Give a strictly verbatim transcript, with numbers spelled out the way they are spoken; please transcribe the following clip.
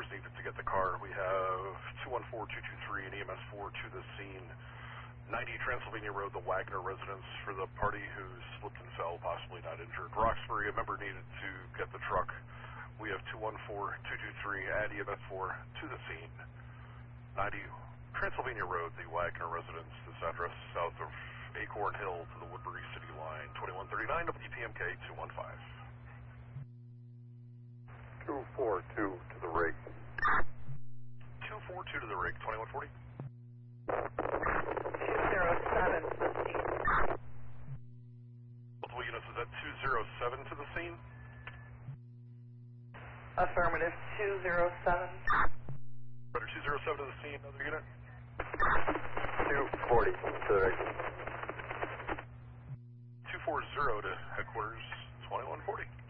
numbers needed to get the car. We have two one four two two three and E M S four to the scene. ninety Transylvania Road, the Wagner residence, for the party who slipped and fell, possibly not injured. Roxbury, a member needed to get the truck. We have two one four two two three and E M S four to the scene. ninety Transylvania Road, the Wagner residence. This address south of Acorn Hill to the Woodbury City line. twenty-one thirty-nine W P M K two one five. two four two to the rig. two four two to the rig, twenty-one forty. two zero seven to the scene. Multiple units, is that two zero seven to the scene? Affirmative, two zero seven. Better two zero seven to the scene, another unit. two forty to the rig. two forty to headquarters, twenty-one forty.